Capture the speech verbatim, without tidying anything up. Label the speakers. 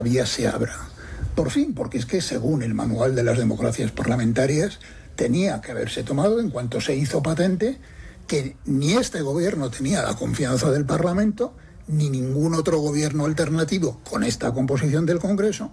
Speaker 1: vía se abra. Por fin, porque es que según el manual de las democracias parlamentarias tenía que haberse tomado en cuanto se hizo patente que ni este gobierno tenía la confianza del Parlamento, ni ningún otro gobierno alternativo con esta composición del Congreso,